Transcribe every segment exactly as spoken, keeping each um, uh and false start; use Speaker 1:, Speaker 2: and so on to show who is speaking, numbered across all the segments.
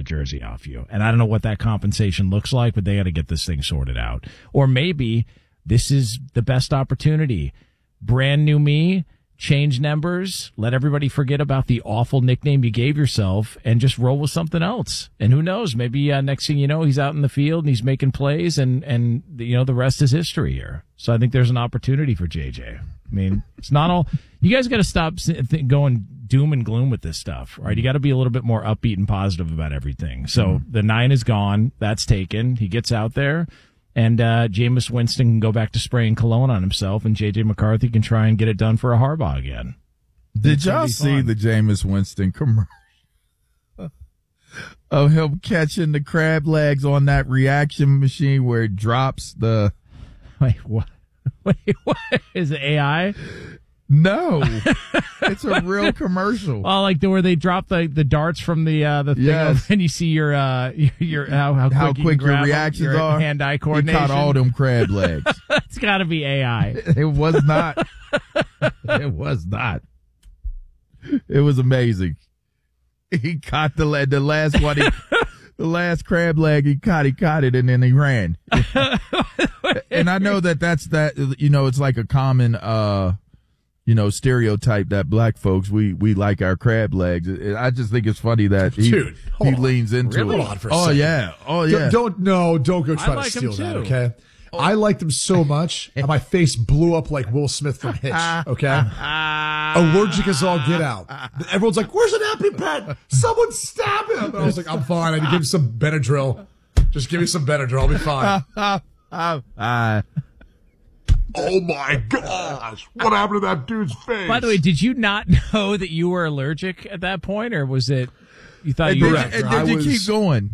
Speaker 1: jersey off you. And I don't know what that compensation looks like, but they got to get this thing sorted out. Or maybe this is the best opportunity. Brand new me, change numbers, let everybody forget about the awful nickname you gave yourself, and just roll with something else. And who knows, maybe uh, next thing you know, he's out in the field and he's making plays, and, and you know, the rest is history here. So I think there's an opportunity for J J. I mean, it's not all – you guys got to stop going doom and gloom with this stuff, right? You got to be a little bit more upbeat and positive about everything. So mm-hmm. the nine is gone. That's taken. He gets out there. And uh, Jameis Winston can go back to spraying cologne on himself, and J J McCarthy can try and get it done for a Harbaugh again.
Speaker 2: Did y'all see the Jameis Winston commercial of him catching the crab legs on that reaction machine where it drops the...
Speaker 1: Wait, what? Wait, what? Is it A I?
Speaker 2: No, it's a real commercial.
Speaker 1: Oh, like the, where they drop the, the darts from the uh, the thing, yes. and you see your uh your, your how how quick,
Speaker 2: how
Speaker 1: you
Speaker 2: quick
Speaker 1: can
Speaker 2: your
Speaker 1: grab
Speaker 2: reactions
Speaker 1: them, your
Speaker 2: are.
Speaker 1: Hand-eye coordination.
Speaker 2: He caught all them crab legs.
Speaker 1: It's got to be A I.
Speaker 2: It was not. It was not. It was amazing. He caught the the last one. He, the last crab leg he caught. He caught it, and then he ran. And I know that that's that. You know, it's like a common. uh You know, stereotype that black folks, we, we like our crab legs. I just think it's funny that he,
Speaker 3: Dude,
Speaker 2: he leans into
Speaker 3: really?
Speaker 2: it.
Speaker 3: Hold on for a
Speaker 2: oh,
Speaker 3: second.
Speaker 2: yeah. Oh, yeah.
Speaker 3: Don't, don't, no, don't go try
Speaker 1: like
Speaker 3: to steal that,
Speaker 1: too.
Speaker 3: okay? Oh. I liked him so much, and my face blew up like Will Smith from Hitch, okay? Allergic as all get out. Everyone's like, where's an EpiPen? Someone stab him! And I was like, I'm fine. I need to give him some Benadryl. Just give me some Benadryl. I'll be fine.
Speaker 2: uh,
Speaker 3: Oh my gosh! What happened to that dude's face?
Speaker 1: By the way, did you not know that you were allergic at that point, or was it you thought
Speaker 2: and
Speaker 1: you
Speaker 2: did,
Speaker 1: were?
Speaker 2: And did
Speaker 3: I
Speaker 2: you
Speaker 3: was,
Speaker 2: keep going?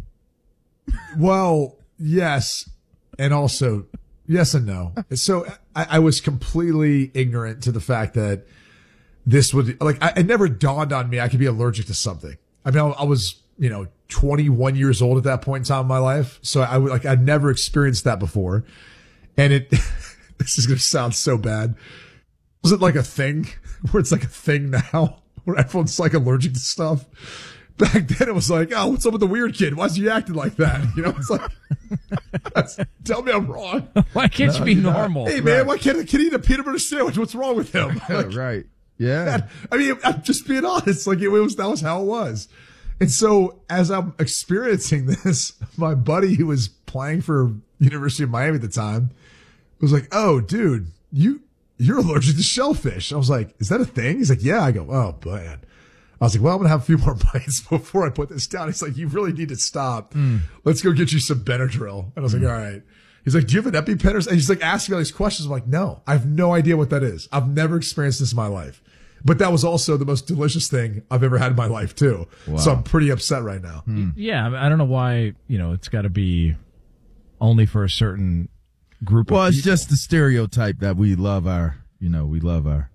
Speaker 3: Well, yes, and also yes and no. So I, I was completely ignorant to the fact that this would like I, it never dawned on me I could be allergic to something. I mean, I, I was you know twenty-one years old at that point in time in my life, so I would like I'd never experienced that before, and it. This is going to sound so bad. Was it like a thing where it's like a thing now where everyone's like allergic to stuff? Back then it was like, oh, what's up with the weird kid? Why's he acting like that? You know, it's like, that's, tell me I'm wrong.
Speaker 1: Why can't no, you be normal?
Speaker 3: Hey man,
Speaker 2: right.
Speaker 3: why can't a kid eat a peanut butter sandwich? What's wrong with him? Like,
Speaker 2: right. Yeah.
Speaker 3: That, I mean, I'm just being honest. Like it was, that was how it was. And so as I'm experiencing this, my buddy who was playing for University of Miami at the time, was like, oh, dude, you, you're allergic to shellfish. I was like, is that a thing? He's like, yeah. I go, oh, man. I was like, well, I'm going to have a few more bites before I put this down. He's like, you really need to stop. Mm. Let's go get you some Benadryl. And I was mm. like, all right. He's like, do you have an EpiPen? And he's like asking me all these questions. I'm like, no, I have no idea what that is. I've never experienced this in my life. But that was also the most delicious thing I've ever had in my life, too. Wow. So I'm pretty upset right now.
Speaker 2: Mm.
Speaker 1: Yeah. I don't know why, you know, it's got to be only for a certain group
Speaker 2: well,
Speaker 1: of
Speaker 2: it's
Speaker 1: people.
Speaker 2: just the stereotype that we love our, you know, we love our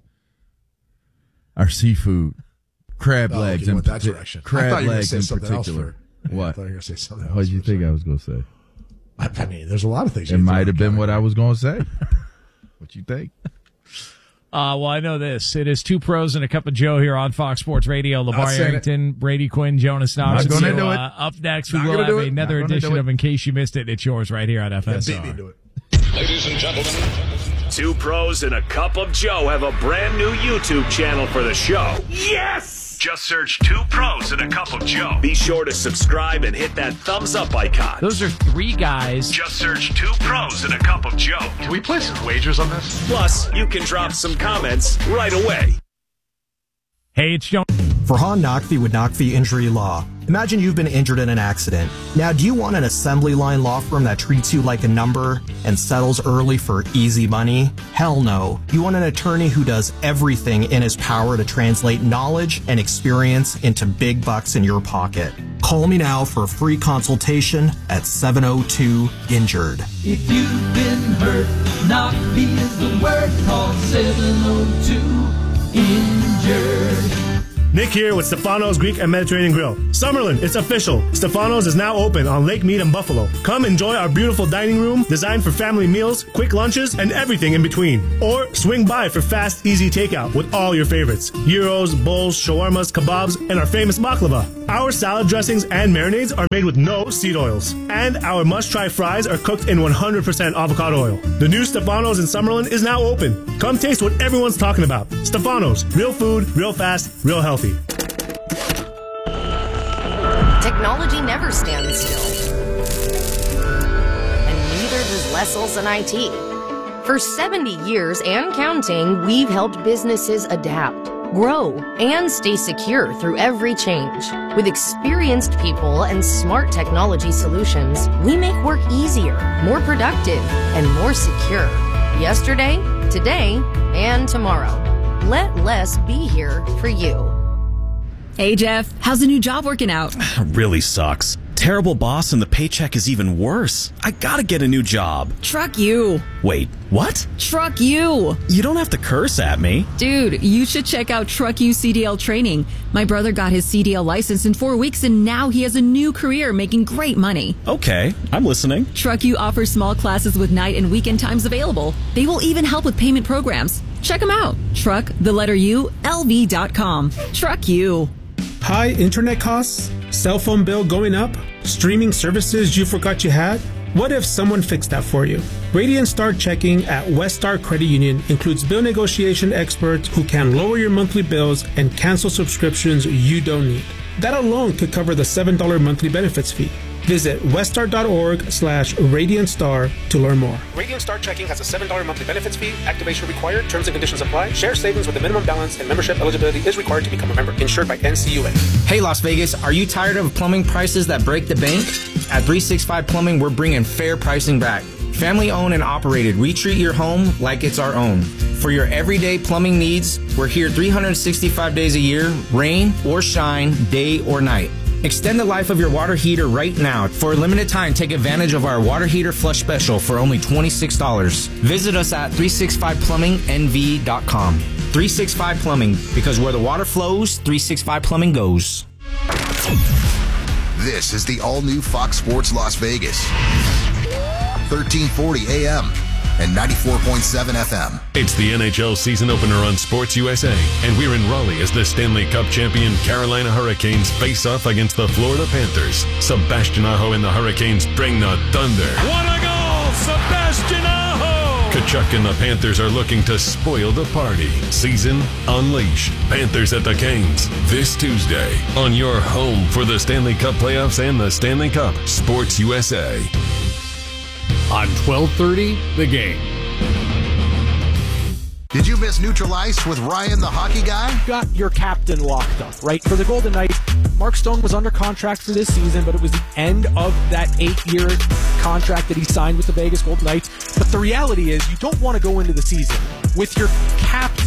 Speaker 2: our seafood, crab
Speaker 3: oh,
Speaker 2: legs,
Speaker 3: okay,
Speaker 2: in
Speaker 3: went that
Speaker 2: parti-
Speaker 3: direction.
Speaker 2: crab
Speaker 3: I thought you were
Speaker 2: legs
Speaker 3: say
Speaker 2: in
Speaker 3: something
Speaker 2: particular.
Speaker 3: Else for,
Speaker 2: what?
Speaker 3: I thought you were going to say something else.
Speaker 2: What did you think I was going to say?
Speaker 3: I, I mean, there's a lot of things.
Speaker 2: It might have been what I was going to say. What you think?
Speaker 1: Uh, well, I know this. It is Two Pros and a Cup of Joe here on Fox Sports Radio. LeVar Arrington, Brady Quinn, Jonas Knox.
Speaker 2: Not gonna do it.
Speaker 1: Uh, up next, we
Speaker 3: Not
Speaker 1: will have
Speaker 3: do it.
Speaker 1: another edition of In Case You Missed It. It's yours right here on F S R.
Speaker 3: Yeah, beat me to it.
Speaker 4: Ladies and gentlemen, Two Pros and a Cup of Joe have a brand new YouTube channel for the show. Yes! Just search Two Pros and a Cup of Joe. Be sure to subscribe and hit that thumbs up icon.
Speaker 1: Those are three guys.
Speaker 4: Just search Two Pros and a Cup of Joe.
Speaker 5: Can we place some wagers on this?
Speaker 4: Plus, you can drop some comments right away.
Speaker 1: Hey, it's Joe.
Speaker 6: Farhan Naqvi with Naqvi Injury Law. Imagine you've been injured in an accident. Now, do you want an assembly line law firm that treats you like a number and settles early for easy money? Hell no. You want an attorney who does everything in his power to translate knowledge and experience into big bucks in your pocket. Call me now for a free consultation at seven oh two injured.
Speaker 7: If you've been hurt, Naqvi is the word. Call seven oh two injured.
Speaker 8: Nick here with Stefano's Greek and Mediterranean Grill. Summerlin, it's official. Stefano's is now open on Lake Mead in Buffalo. Come enjoy our beautiful dining room designed for family meals, quick lunches, and everything in between. Or swing by for fast, easy takeout with all your favorites. Gyros, bowls, shawarmas, kebabs, and our famous baklava. Our salad dressings and marinades are made with no seed oils. And our must-try fries are cooked in one hundred percent avocado oil. The new Stefano's in Summerlin is now open. Come taste what everyone's talking about. Stefano's, real food, real fast, real healthy.
Speaker 9: Technology never stands still. And neither does Lessel's and I T. For seventy years and counting, we've helped businesses adapt, grow, and stay secure through every change. With experienced people and smart technology solutions, we make work easier, more productive, and more secure. Yesterday, today, and tomorrow. Let less be here for you.
Speaker 10: Hey, Jeff, how's the new job working out?
Speaker 11: Really sucks. Terrible boss and the paycheck is even worse. I gotta get a new job.
Speaker 10: Truck you.
Speaker 11: Wait, what?
Speaker 10: Truck you.
Speaker 11: You don't have to curse at me.
Speaker 10: Dude, you should check out Truck You C D L training. My brother got his C D L license in four weeks and now he has a new career making great money.
Speaker 11: Okay, I'm listening.
Speaker 10: Truck You offers small classes with night and weekend times available. They will even help with payment programs. Check them out. Truck, the letter U, L V dot com. Truck You.
Speaker 12: High internet costs? Cell phone bill going up? Streaming services you forgot you had? What if someone fixed that for you? Radiant Star Checking at Westar Credit Union includes bill negotiation experts who can lower your monthly bills and cancel subscriptions you don't need. That alone could cover the seven dollars monthly benefits fee. Visit westar.org slash Radiant Star to learn more.
Speaker 13: Radiant Star Checking has a seven dollars monthly benefits fee. Activation required. Terms and conditions apply. Share savings with a minimum balance and membership eligibility is required to become a member. Insured by N C U A.
Speaker 14: Hey, Las Vegas, are you tired of plumbing prices that break the bank? At three sixty-five Plumbing, we're bringing fair pricing back. Family owned and operated, we treat your home like it's our own. For your everyday plumbing needs, we're here three hundred sixty-five days a year, rain or shine, day or night. Extend the life of your water heater right now. For a limited time, take advantage of our water heater flush special for only twenty-six dollars. Visit us at three sixty-five plumbing N V dot com. three sixty-five Plumbing, because where the water flows, three sixty-five Plumbing goes.
Speaker 15: This is the all-new Fox Sports Las Vegas. thirteen forty A M and ninety-four point seven F M.
Speaker 16: It's the N H L season opener on Sports U S A, and we're in Raleigh as the Stanley Cup champion Carolina Hurricanes face off against the Florida Panthers. Sebastian Aho and the Hurricanes bring the thunder.
Speaker 17: What a goal, Sebastian Aho!
Speaker 16: Tkachuk and the Panthers are looking to spoil the party. Season Unleashed. Panthers at the Canes this Tuesday on your home for the Stanley Cup playoffs and the Stanley Cup. Sports U S A.
Speaker 17: On twelve thirty, The Game.
Speaker 15: Did you miss Neutral Ice with Ryan the Hockey Guy?
Speaker 18: Got your captain locked up, right? For the Golden Knights, Mark Stone was under contract for this season, but it was the end of that eight-year contract that he signed with the Vegas Golden Knights. But the reality is you don't want to go into the season with your captain